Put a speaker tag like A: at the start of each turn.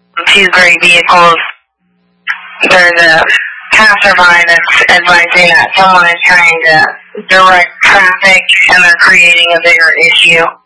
A: two gray vehicles. There's a passerby that's advising that someone is trying to direct traffic and they're creating a bigger issue.